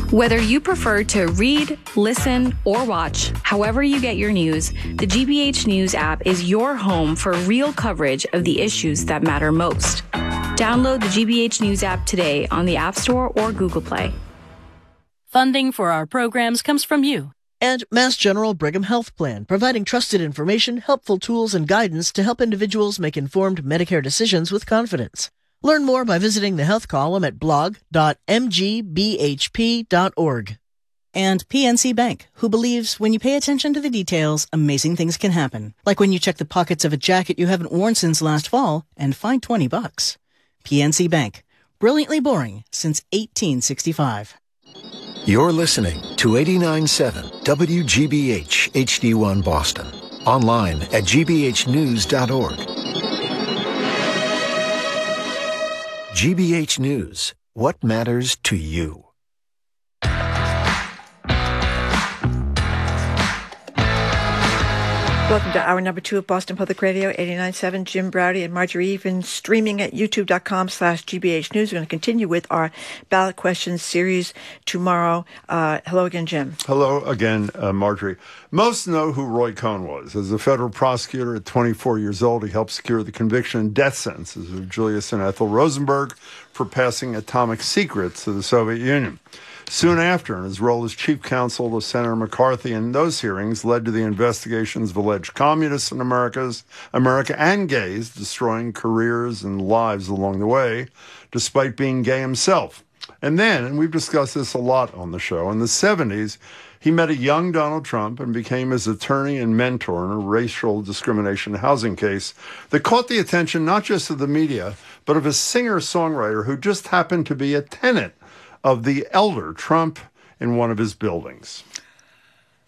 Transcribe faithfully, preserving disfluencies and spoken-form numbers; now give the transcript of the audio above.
Whether you prefer to read, listen, or watch, however you get your news, the G B H News app is your home for real coverage of the issues that matter most. Download the G B H News app today on the App Store or Google Play. Funding for our programs comes from you. And Mass General Brigham Health Plan, providing trusted information, helpful tools, and guidance to help individuals make informed Medicare decisions with confidence. Learn more by visiting the health column at blog dot m g b h p dot org. And P N C Bank, who believes when you pay attention to the details, amazing things can happen. Like when you check the pockets of a jacket you haven't worn since last fall and find twenty bucks. P N C Bank, brilliantly boring since eighteen sixty-five. You're listening to eighty-nine point seven W G B H H D one Boston. Online at g b h news dot org. G B H News. What matters to you? Welcome to hour number two of Boston Public Radio, eighty-nine point seven. Jim Browdy and Marjorie Even, streaming at youtube dot com slash G B H News. We're going to continue with our ballot questions series tomorrow. Uh, hello again, Jim. Hello again, uh, Marjorie. Most know who Roy Cohn was. As a federal prosecutor at twenty-four years old, he helped secure the conviction and death sentences of Julius and Ethel Rosenberg for passing atomic secrets to the Soviet Union. Soon after, in his role as chief counsel to Senator McCarthy in those hearings, led to the investigations of alleged communists in America's, America and gays, destroying careers and lives along the way, despite being gay himself. And then, and we've discussed this a lot on the show, in the seventies, he met a young Donald Trump and became his attorney and mentor in a racial discrimination housing case that caught the attention not just of the media, but of a singer-songwriter who just happened to be a tenant of the elder Trump in one of his buildings.